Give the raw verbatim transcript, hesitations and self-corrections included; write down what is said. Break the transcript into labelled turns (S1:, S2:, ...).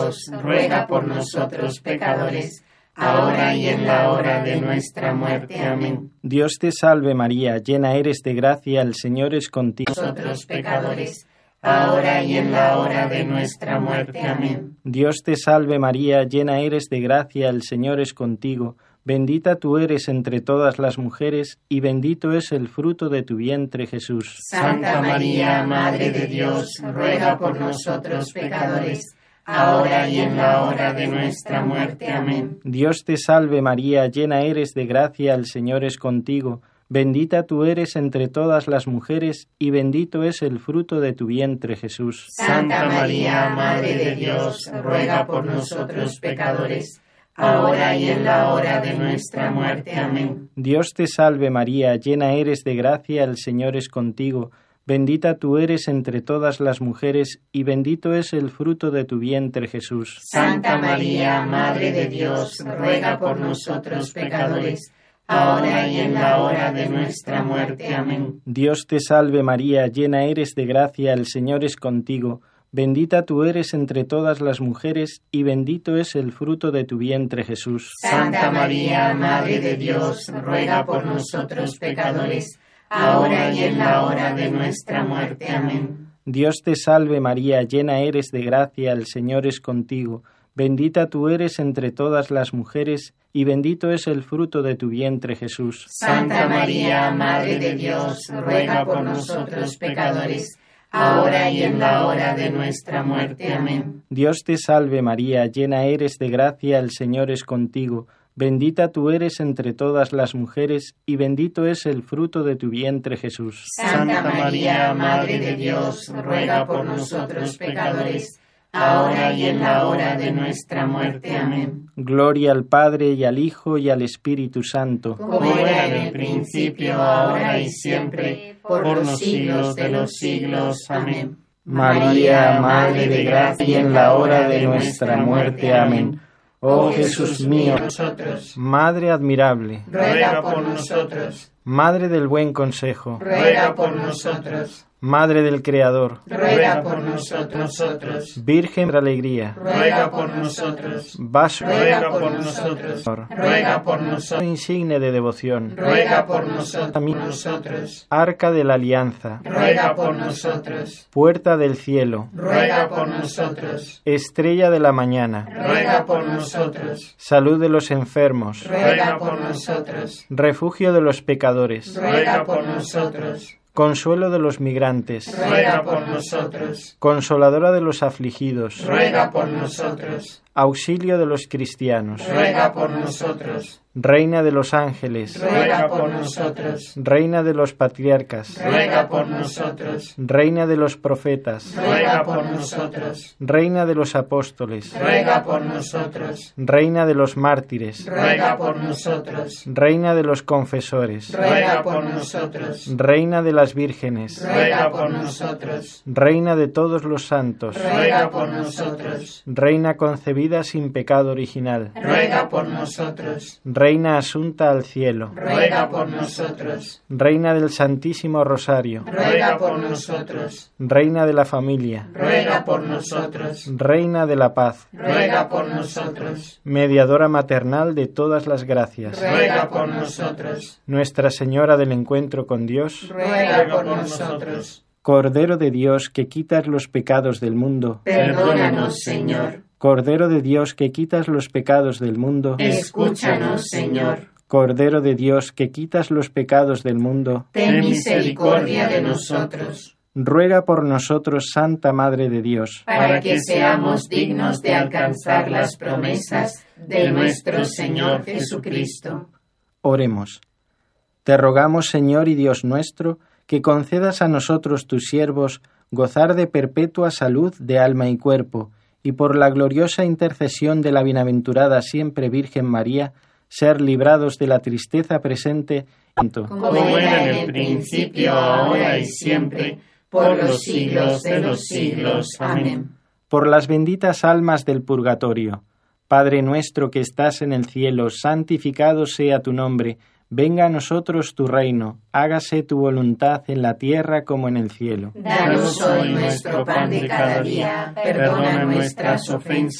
S1: Dios, ruega por nosotros pecadores, ahora y en la hora de nuestra muerte. Amén.
S2: Dios te salve María, llena eres de gracia, el Señor es contigo.
S1: Nosotros pecadores, ahora y en la hora de nuestra muerte. Amén.
S2: Dios te salve María, llena eres de gracia, el Señor es contigo. Bendita tú eres entre todas las mujeres, y bendito es el fruto de tu vientre, Jesús.
S1: Santa María, Madre de Dios, ruega por nosotros pecadores, ahora y en la hora de nuestra muerte. Amén.
S2: Dios te salve María, llena eres de gracia, el Señor es contigo. Bendita tú eres entre todas las mujeres, y bendito es el fruto de tu vientre, Jesús.
S1: Santa María, Madre de Dios, ruega por nosotros pecadores, ahora y en la hora de nuestra muerte. Amén.
S2: Dios te salve María, llena eres de gracia, el Señor es contigo. Bendita tú eres entre todas las mujeres, y bendito es el fruto de tu vientre, Jesús.
S1: Santa María, Madre de Dios, ruega por nosotros pecadores, ahora y en la hora de nuestra muerte. Amén.
S2: Dios te salve María, llena eres de gracia, el Señor es contigo. Bendita tú eres entre todas las mujeres, y bendito es el fruto de tu vientre, Jesús.
S1: Santa María, Madre de Dios, ruega por nosotros pecadores, ahora y en la hora de nuestra muerte. Amén.
S2: Dios te salve María, llena eres de gracia, el Señor es contigo. Bendita tú eres entre todas las mujeres, y bendito es el fruto de tu vientre, Jesús.
S1: Santa María, Madre de Dios, ruega por nosotros pecadores, ahora y en la hora de nuestra muerte. Amén.
S2: Dios te salve María, llena eres de gracia, el Señor es contigo. Bendita tú eres entre todas las mujeres, y bendito es el fruto de tu vientre, Jesús.
S1: Santa María, Madre de Dios, ruega por nosotros pecadores, ahora y en la hora de nuestra muerte. Amén.
S2: Gloria al Padre, y al Hijo, y al Espíritu Santo.
S1: Como era en el principio, ahora y siempre, por los siglos de los siglos. Amén.
S2: María, Madre de gracia, y en la hora de nuestra muerte. Amén. Oh Jesús mío, Madre admirable,
S1: ruega por nosotros.
S2: Madre del buen consejo,
S1: ruega por nosotros.
S2: Madre del Creador,
S1: ruega por nosotros.
S2: Virgen de alegría,
S1: ruega por nosotros.
S2: Vaso,
S1: ruega por nosotros. Ruega por nosotros.
S2: Insigne de devoción,
S1: ruega por nosotros.
S2: Arca de la alianza,
S1: ruega por nosotros.
S2: Puerta del cielo,
S1: ruega por nosotros.
S2: Estrella de la mañana,
S1: ruega por nosotros.
S2: Salud de los enfermos,
S1: ruega por nosotros.
S2: Refugio de los pecadores,
S1: ruega por nosotros.
S2: Consuelo de los migrantes,
S1: ruega por nosotros.
S2: Consoladora de los afligidos,
S1: ruega por nosotros.
S2: Auxilio de los cristianos,
S1: ruega por nosotros.
S2: Reina de los ángeles,
S1: ruega por nosotros.
S2: Reina de los patriarcas,
S1: ruega por nosotros.
S2: Reina de los profetas,
S1: ruega por nosotros.
S2: Reina de los apóstoles,
S1: ruega por nosotros.
S2: Reina de los mártires,
S1: ruega por nosotros.
S2: Reina de los confesores,
S1: ruega por nosotros.
S2: Reina de las vírgenes,
S1: ruega por nosotros.
S2: Reina de todos los santos,
S1: ruega por nosotros.
S2: Reina concebida sin pecado original,
S1: ruega por nosotros.
S2: Reina asunta al cielo,
S1: ruega por nosotros.
S2: Reina del Santísimo Rosario,
S1: ruega por nosotros.
S2: Reina de la familia,
S1: ruega por nosotros.
S2: Reina de la paz,
S1: ruega por nosotros.
S2: Mediadora maternal de todas las gracias,
S1: ruega por nosotros.
S2: Nuestra Señora del encuentro con Dios,
S1: ruega por nosotros.
S2: Cordero de Dios que quitas los pecados del mundo,
S1: perdónanos, Señor.
S2: Cordero de Dios que quitas los pecados del mundo,
S1: escúchanos, Señor.
S2: Cordero de Dios que quitas los pecados del mundo,
S1: ten misericordia de nosotros.
S2: Ruega por nosotros, Santa Madre de Dios,
S1: para que seamos dignos de alcanzar las promesas de nuestro Señor Jesucristo.
S2: Oremos. Te rogamos, Señor y Dios nuestro, que concedas a nosotros, tus siervos, gozar de perpetua salud de alma y cuerpo, y por la gloriosa intercesión de la bienaventurada siempre Virgen María, ser librados de la tristeza presente,
S1: como era en el principio, ahora y siempre, por los siglos de los siglos. Amén.
S2: Por las benditas almas del purgatorio. Padre nuestro que estás en el cielo, santificado sea tu nombre. Venga a nosotros tu reino, hágase tu voluntad en la tierra como en el cielo.
S1: Danos hoy nuestro pan de cada día, perdona nuestras ofensas